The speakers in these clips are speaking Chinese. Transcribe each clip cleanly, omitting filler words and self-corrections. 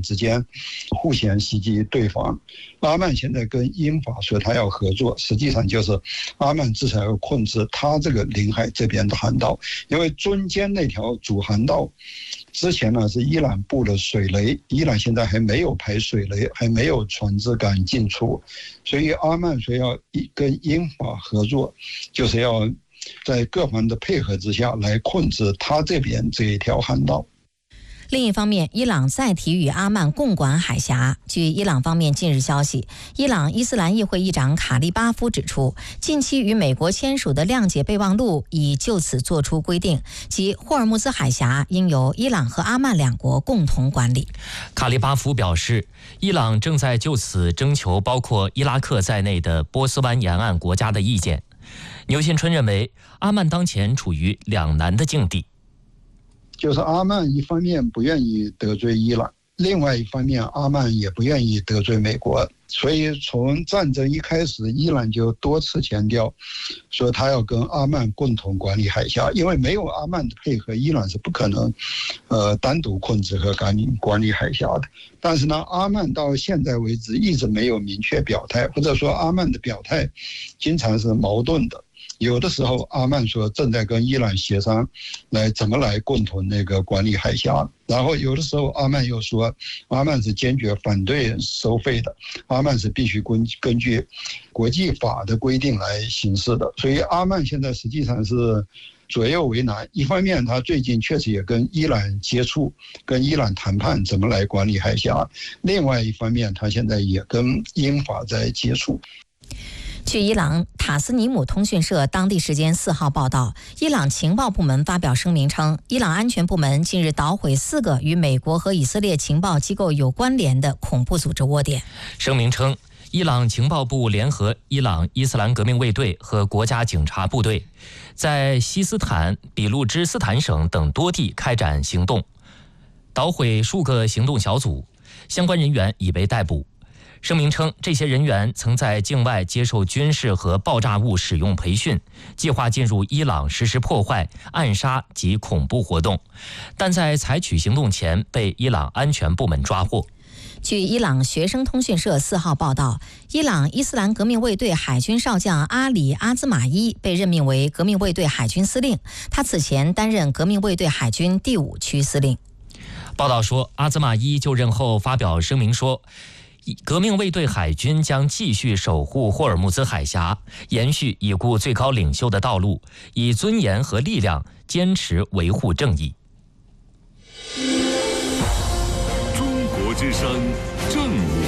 朗之间互相袭击对方。阿曼现在跟英法说他要合作，实际上就是阿曼至少要控制他这个领海这边的航道，因为中间那条主航道之前呢是伊朗布的水雷，伊朗现在还没有排水雷，还没有船只敢进出，所以阿曼说要跟英法合作，就是要在各方的配合之下来控制他这边这一条航道。 另一方面，伊朗再提与阿曼共管海峡。据伊朗方面近日消息，伊朗伊斯兰议会议长卡利巴夫指出，近期与美国签署的谅解备忘录已就此作出规定，即霍尔木兹海峡应由伊朗和阿曼两国共同管理。 卡利巴夫表示，伊朗正在就此征求包括伊拉克在内的波斯湾沿岸国家的意见。牛信春认为，阿曼当前处于两难的境地。 就是阿曼一方面不愿意得罪伊朗，另外一方面阿曼也不愿意得罪美国，所以从战争一开始，伊朗就多次强调说他要跟阿曼共同管理海峡，因为没有阿曼的配合，伊朗是不可能单独控制和管理海峡的。但是呢，阿曼到现在为止一直没有明确表态，或者说阿曼的表态经常是矛盾的。有的时候阿曼说正在跟伊朗协商怎么来共同管理海峡，然后有的时候阿曼又说阿曼是坚决反对收费的，阿曼是必须根据国际法的规定来行事的。所以阿曼现在实际上是左右为难，一方面他最近确实也跟伊朗接触，跟伊朗谈判怎么来管理海峡，另外一方面他现在也跟英法在接触。 据伊朗塔斯尼姆通讯社当地时间4号报道，伊朗情报部门发表声明称，伊朗安全部门近日捣毁4个与美国和以色列情报机构有关联的恐怖组织窝点。 声明称，伊朗情报部联合伊朗伊斯兰革命卫队和国家警察部队，在西斯坦、俾路支斯坦省等多地开展行动，捣毁数个行动小组，相关人员已被逮捕。声明称，这些人员曾在境外接受军事和爆炸物使用培训，计划进入伊朗实施破坏、暗杀及恐怖活动，但在采取行动前被伊朗安全部门抓获。 据伊朗学生通讯社4号报道，伊朗伊斯兰革命卫队海军少将阿里·阿兹马伊被任命为革命卫队海军司令，他此前担任革命卫队海军第5区司令。 报道说，阿兹马伊就任后发表声明说，革命卫队海军将继续守护霍尔木兹海峡，延续已故最高领袖的道路，以尊严和力量坚持维护正义。 中国之声正午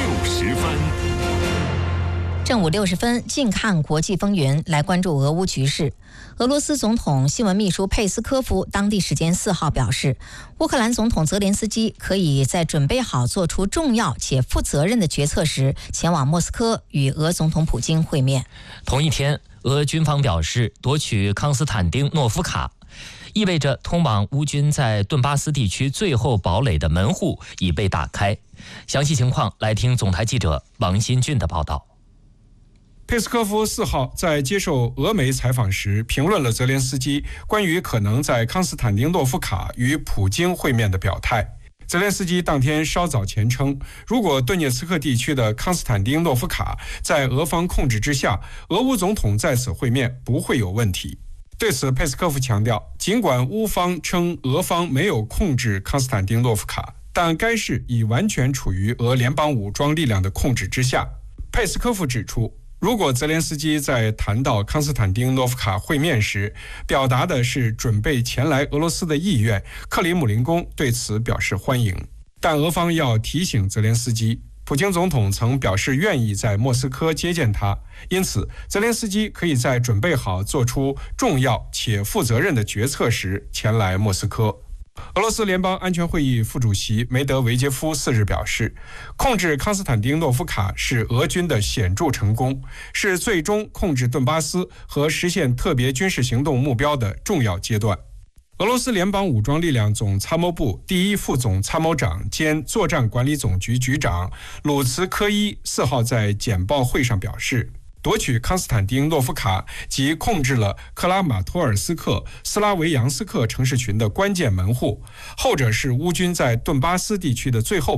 60分。 正午60分，近看国际风云，来关注俄乌局势。俄罗斯总统新闻秘书佩斯科夫当地时间4号表示，乌克兰总统泽连斯基可以在准备好做出重要且负责任的决策时，前往莫斯科与俄总统普京会面。 同一天，俄军方表示，夺取康斯坦丁诺夫卡，意味着通往乌军在顿巴斯地区最后堡垒的门户已被打开。详细情况来听总台记者王新俊的报道。 佩斯科夫4号在接受俄媒采访时评论了泽连斯基关于可能在康斯坦丁诺夫卡与普京会面的表态。泽连斯基当天稍早前称，如果顿涅茨克地区的康斯坦丁诺夫卡在俄方控制之下，俄乌总统在此会面不会有问题。对此，佩斯科夫强调，尽管乌方称俄方没有控制康斯坦丁诺夫卡，但该市已完全处于俄联邦武装力量的控制之下。佩斯科夫指出，如果泽连斯基在谈到康斯坦丁诺夫卡会面时表达的是准备前来俄罗斯的意愿，克里姆林宫对此表示欢迎。但俄方要提醒泽连斯基，普京总统曾表示愿意在莫斯科接见他，因此泽连斯基可以在准备好做出重要且负责任的决策时前来莫斯科。俄罗斯联邦安全会议副主席梅德韦杰夫4日表示，控制康斯坦丁诺夫卡是俄军的显著成功，是最终控制顿巴斯和实现特别军事行动目标的重要阶段。俄罗斯联邦武装力量总参谋部第1副总参谋长兼作战管理总局局长鲁茨科伊4号在简报会上表示，夺取康斯坦丁诺夫卡及控制了克拉马托尔斯克、斯拉维扬斯克城市群的关键门户，后者是乌军在顿巴斯地区的最后